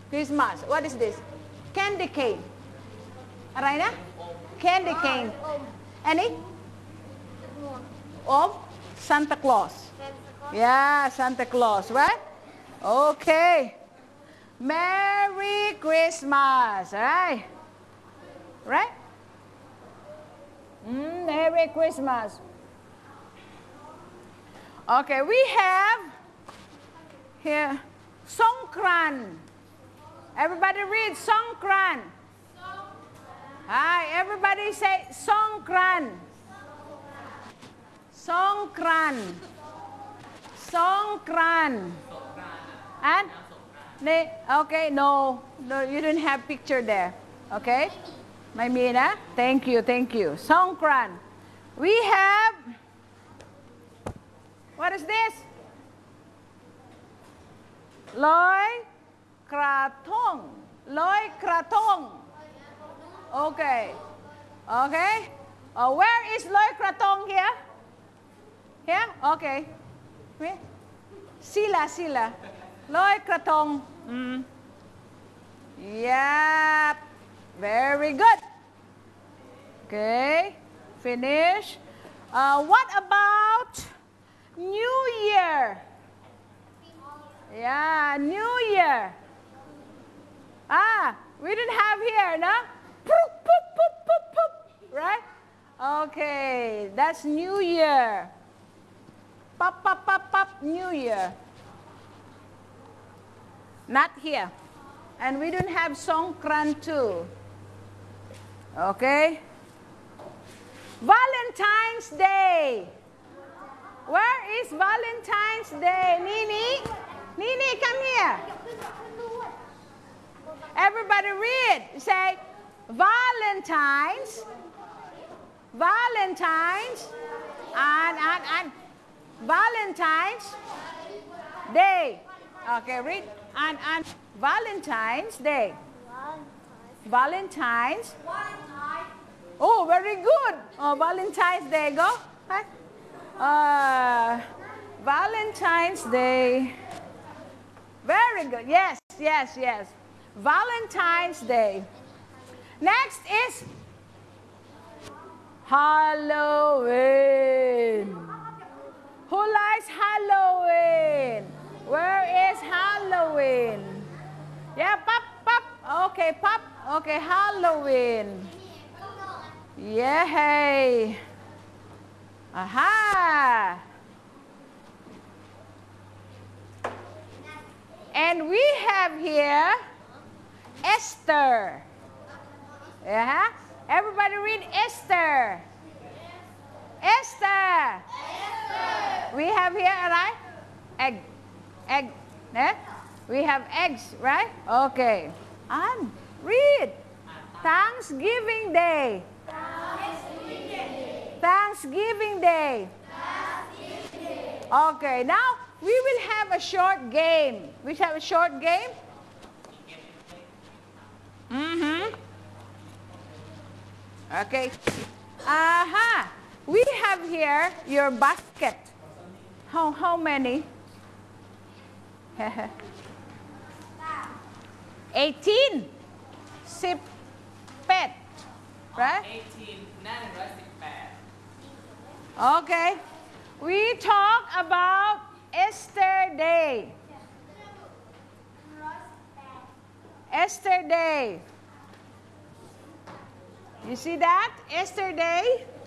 Christmas. What is this? Candy cane.อะไรนะ Candy cane. Any? Of Santa Claus. Yeah, Santa Claus, right? Okay. Merry Christmas, right? Right? Merry Christmas. Okay, we have here Songkran. Everybody read Songkran. Hi, everybody say Songkran. Songkran. Songkran. And okay, no, you didn't have picture there. Okay, my Mina, thank you. Songkran. We have, what is this? Loi Kratong. Loi Kratong. Okay. Where is Loi Kratong here? Here? Okay. Where? Sila. Loi Kratong. Yep. Very good. Okay. Finish. What about New Year? Yeah, New Year. We didn't have here, no? Poop, poop, poop, poop, poop. Right? Okay, that's New Year. Pop, pop, pop, pop, New Year. Not here. And we don't have Songkran too. Okay? Valentine's Day. Where is Valentine's Day? Nini, come here. Everybody read. Say, Valentine's, and Valentine's Day. Okay, read. And Valentine's Day. Valentine's. Oh, very good. Oh, Valentine's Day. Go. Valentine's Day. Very good. Yes. Valentine's Day. Next is Halloween. Who likes Halloween? Where is Halloween? Yeah, pop. Okay, pop. Okay, Halloween. Yay. Aha. And we have here Easter. Yeah? Everybody read Easter. Easter. We have here, right? Egg. Eh? We have eggs, right? Okay. And read. Thanksgiving Day. Thanksgiving Day. Okay, now we will have a short game. We have a short game. Okay. We have here your basket. How many? 18. Sip pet. Right? 18 918. Okay. We talk about Easter Day. Easter Day. You see that? Easter Day.